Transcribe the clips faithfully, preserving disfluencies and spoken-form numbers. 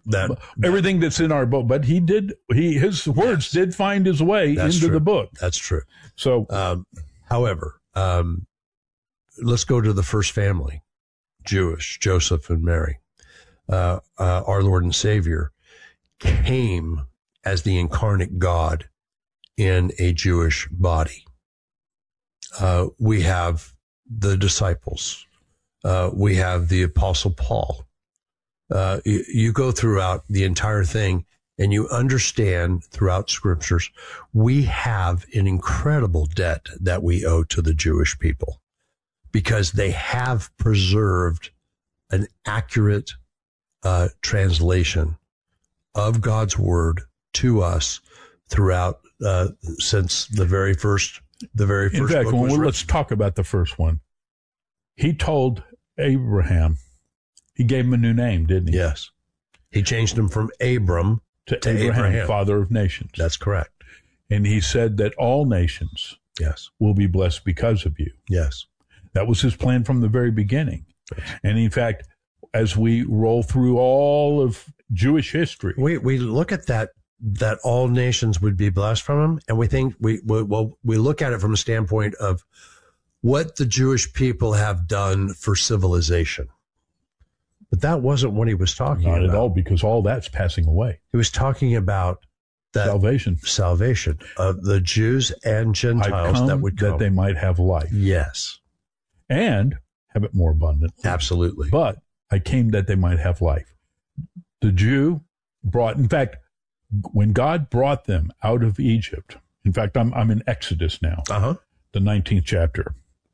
that, that everything that's in our book. But he did, he his words yes. did find his way that's into true. the book. That's true. So, um, however, um, let's go to the first family, Jewish, Joseph and Mary. Uh, uh, our Lord and Savior came as the incarnate God in a Jewish body. Uh, we have the disciples. Uh, we have the Apostle Paul. Uh, you, you go throughout the entire thing and you understand throughout scriptures, we have an incredible debt that we owe to the Jewish people because they have preserved an accurate uh, translation of God's word to us throughout uh, since the very first the very first In fact, book well, was written. Let's talk about the first one. He told Abraham, he gave him a new name, didn't he? Yes. He changed him from Abram to, to Abraham, Abraham, father of nations. That's correct. And he said that all nations yes. will be blessed because of you. Yes. That was his plan from the very beginning. Yes. And in fact, as we roll through all of Jewish history, we we look at that that all nations would be blessed from him, and we think we we, well, we look at it from a standpoint of what the Jewish people have done for civilization. But that wasn't what he was talking Not about. Not at all, because all that's passing away. He was talking about that salvation, salvation of the Jews and Gentiles that would come. That they might have life. Yes. And have it more abundantly. Absolutely. But I came that they might have life. The Jew brought, in fact, when God brought them out of Egypt, in fact, I'm I'm in Exodus now, uh-huh. the nineteenth chapter.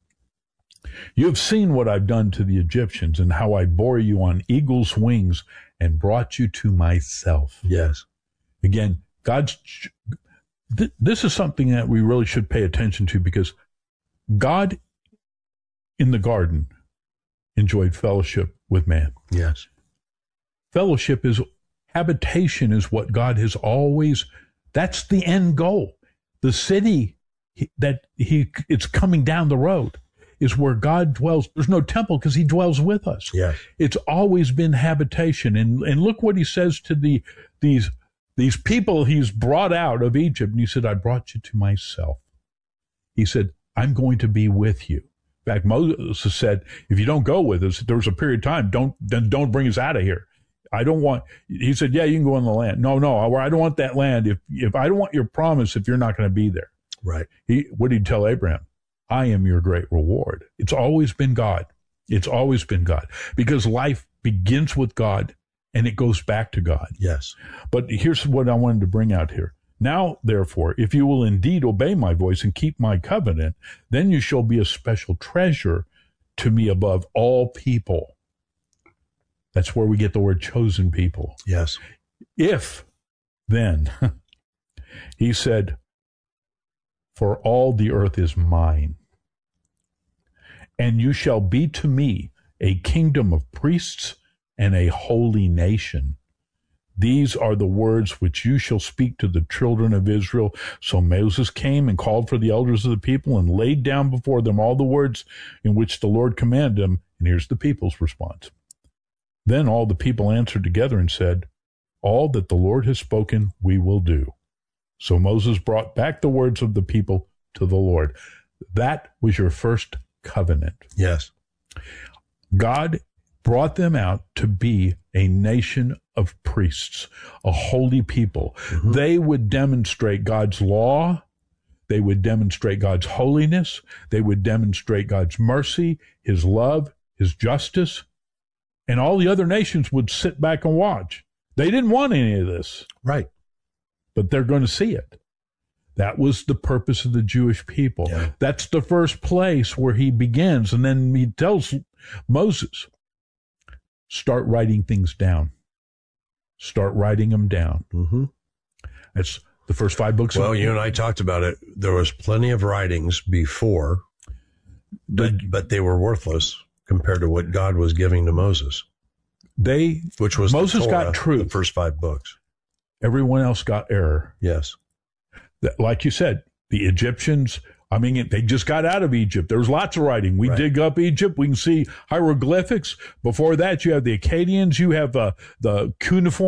You have seen what I've done to the Egyptians and how I bore you on eagle's wings and brought you to myself. Yes. Again, God's, th- this is something that we really should pay attention to, because God in the garden enjoyed fellowship with man. Yes. Fellowship is, habitation is what God has always, that's the end goal. The city that he, it's coming down the road is where God dwells. There's no temple because he dwells with us. Yes. It's always been habitation. And, and look what he says to the, these, these people he's brought out of Egypt. And he said, I brought you to myself. He said, I'm going to be with you. In fact, Moses said, if you don't go with us, there was a period of time, don't, then don't bring us out of here. I don't want, he said, yeah, you can go in the land. No, no, I don't want that land. If, if I don't want your promise, if you're not going to be there. Right. He, what did he tell Abraham? I am your great reward. It's always been God. It's always been God, because life begins with God and it goes back to God. Yes. But here's what I wanted to bring out here. Now, therefore, if you will indeed obey my voice and keep my covenant, then you shall be a special treasure to me above all people. That's where we get the word chosen people. Yes. If then, he said, for all the earth is mine, and you shall be to me a kingdom of priests and a holy nation. These are the words which you shall speak to the children of Israel. So Moses came and called for the elders of the people and laid down before them all the words in which the Lord commanded him. And here's the people's response. Then all the people answered together and said, all that the Lord has spoken, we will do. So Moses brought back the words of the people to the Lord. That was your first covenant. Yes. God brought them out to be a nation of priests, a holy people. Mm-hmm. They would demonstrate God's law. They would demonstrate God's holiness. They would demonstrate God's mercy, his love, his justice. And all the other nations would sit back and watch. They didn't want any of this. Right. But they're going to see it. That was the purpose of the Jewish people. Yeah. That's the first place where he begins. And then he tells Moses, start writing things down. Start writing them down. Mm-hmm. That's the first five books. Well, of you and I talked about it. There was plenty of writings before, but, the, but they were worthless compared to what God was giving to Moses. They, which was Moses the Torah, got truth. The first five books. Everyone else got error. Yes. Like you said, the Egyptians, I mean, they just got out of Egypt. There's lots of writing. We right. dig up Egypt. We can see hieroglyphics. Before that, you have the Akkadians. You have uh, the cuneiform.